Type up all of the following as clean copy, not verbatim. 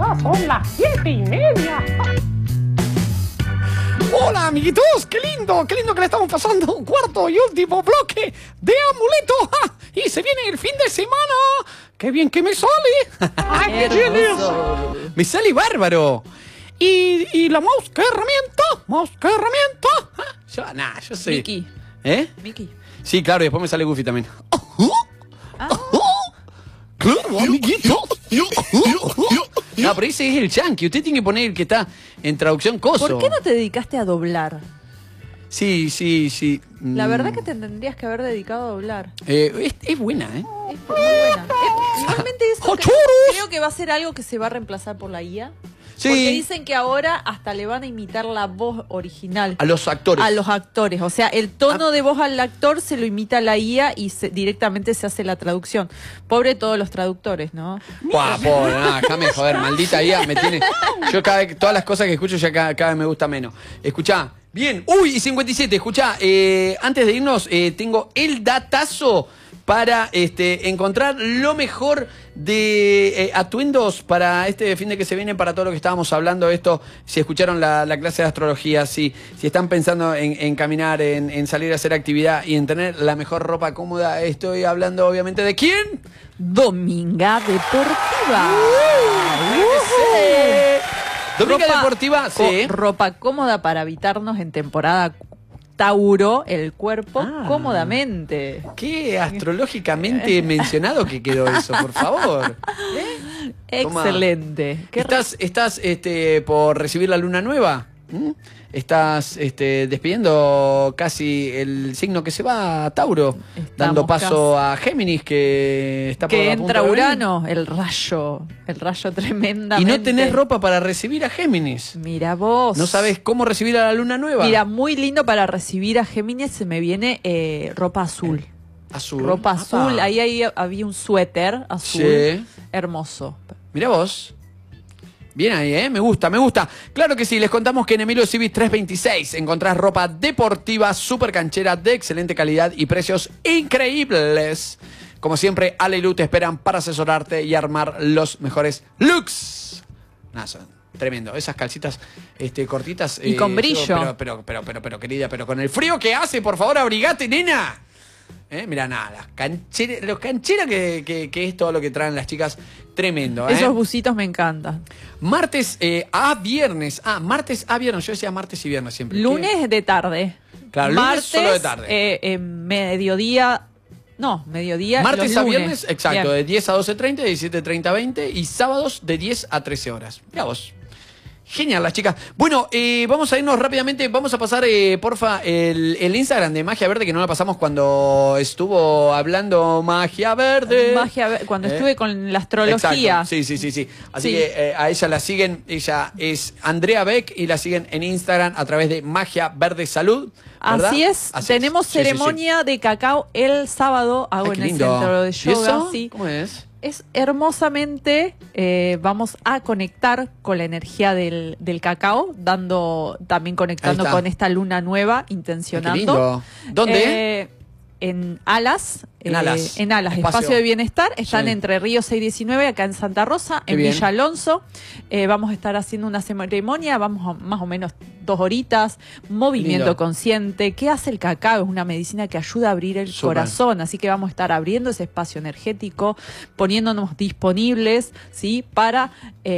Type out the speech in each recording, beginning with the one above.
Ya son las 7:30. Hola, amiguitos, qué lindo que le estamos pasando un cuarto y último bloque de Amuleto. ¡Ja! Y se viene el fin de semana. ¡Qué bien que me sale! ¡Ay, qué genial! Me sale bárbaro. ¿Y la mouse? ¿Qué herramienta? ¿Mouse? ¿Qué herramienta? Yo soy... Mickey. ¿Eh? Mickey. Sí, claro, y después me sale Goofy también. Claro, amiguitos. No, pero ese es el Chunky. Usted tiene que poner el que está en traducción coso. ¿Por qué no te dedicaste a doblar? Sí. La verdad que te tendrías que haber dedicado a doblar. Es buena, ¿eh? Es muy buena. Igualmente eso creo que va a ser algo que se va a reemplazar por la IA. Sí. Porque dicen que ahora hasta le van a imitar la voz original. A los actores. A los actores. O sea, el tono de voz al actor se lo imita la IA y directamente se hace la traducción. Pobre todos los traductores, ¿no? Pobre, déjame joder, maldita IA me tiene... Yo todas las cosas que escucho ya cada vez me gusta menos. Escuchá, bien. Uy, y 57, escuchá. Antes de irnos, tengo el datazo para encontrar lo mejor de atuendos para este fin de que se viene, para todo lo que estábamos hablando. Esto, si escucharon la clase de astrología, si están pensando en caminar, en salir a hacer actividad y en tener la mejor ropa cómoda, estoy hablando obviamente de ¿quién? Dominga Deportiva. Dominga Deportiva, sí. Ropa cómoda para habitarnos en temporada Tauro el cuerpo cómodamente. Qué astrológicamente mencionado que quedó eso, por favor. Excelente. ¿Estás por recibir la luna nueva? Estás despidiendo casi el signo que se va a Tauro, dando paso a Géminis, que está por que la entra punta de Urano, el rayo tremendamente. Y no tenés ropa para recibir a Géminis. Mira vos. ¿No sabes cómo recibir a la luna nueva? Mira, muy lindo para recibir a Géminis. Se me viene ropa azul. Azul. Ropa azul. Ahí había un suéter azul. Sí. Hermoso. Mira vos. Bien ahí, me gusta. Claro que sí, les contamos que en Emilio Civis 326 encontrás ropa deportiva súper canchera de excelente calidad y precios increíbles. Como siempre, Ale y Lu te esperan para asesorarte y armar los mejores looks. Son tremendo. Esas calcitas cortitas. Y con brillo. Pero querida, pero con el frío que hace, por favor, abrigate, nena. Mira, nada, los cancheras que es todo lo que traen las chicas, tremendo. Esos bucitos me encantan. Martes a viernes. Martes a viernes. Yo decía martes y viernes siempre. Lunes de tarde. Claro, martes, lunes solo de tarde. Mediodía. No, mediodía. Martes a viernes, exacto, Bien. de 10 a 12:30, de 17:30 a 20 y sábados de 10 a 13 horas. Mirá vos. Genial, las chicas. Bueno, vamos a irnos rápidamente. Vamos a pasar, porfa, el Instagram de Magia Verde, que no la pasamos cuando estuvo hablando Magia Verde. Cuando estuve con la astrología. Exacto. Sí. Así que a ella la siguen. Ella es Andrea Beck y la siguen en Instagram a través de Magia Verde Salud. ¿Verdad? Así es. Tenemos ceremonia de cacao el sábado. Hago en el centro de yoga. ¿Y eso? Sí. ¿Cómo es? Es hermosamente, vamos a conectar con la energía del cacao, conectando con esta luna nueva, intencionando. Qué lindo. ¿Dónde? En Alas. En Alas, Espacio de Bienestar. Están entre Río 619, acá en Santa Rosa, en Villa Alonso. Vamos a estar haciendo una ceremonia, más o menos 2 horitas, movimiento consciente. ¿Qué hace el cacao? Es una medicina que ayuda a abrir el corazón, así que vamos a estar abriendo ese espacio energético, poniéndonos disponibles, ¿sí? Para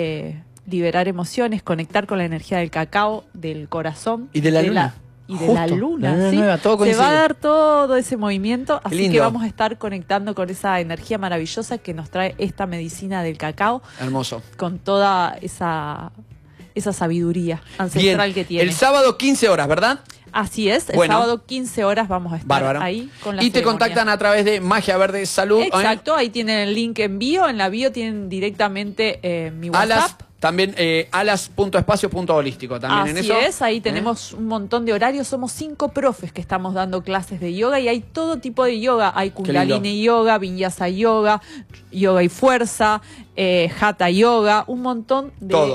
liberar emociones, conectar con la energía del cacao, del corazón. Y de la luna. Y de la luna, ¿sí? Nueva, se va a dar todo ese movimiento, así lindo. que vamos a estar conectando con esa energía maravillosa que nos trae esta medicina del cacao. Hermoso. Con toda esa sabiduría ancestral que tiene. El sábado 15 horas, ¿verdad? Así es, el sábado 15 horas vamos a estar ahí con la ceremonia. Te contactan a través de Magia Verde Salud. Exacto, ahí tienen el link en bio, en la bio tienen directamente mi WhatsApp. Alas, también alas.espacio.holístico también. Así en eso. es, ahí tenemos un montón de horarios, somos 5 profes que estamos dando clases de yoga y hay todo tipo de yoga, hay Kundalini Yoga, Vinyasa Yoga, Yoga y Fuerza, Hatha Yoga, un montón de